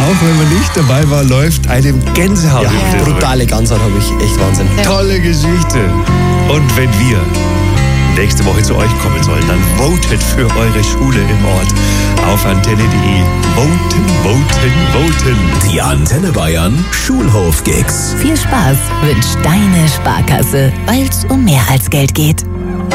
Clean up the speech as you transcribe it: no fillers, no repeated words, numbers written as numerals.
auch wenn man nicht dabei war, läuft einem Gänsehaut über den Rücken. Brutale Gänsehaut habe ich, echt Wahnsinn. Tolle Geschichte. Und wenn wir nächste Woche zu euch kommen sollen, dann votet für eure Schule im Ort auf antenne.de. Voten, voten, voten. Die Antenne Bayern Schulhof-Gigs. Viel Spaß wünscht deine Sparkasse, weil es um mehr als Geld geht.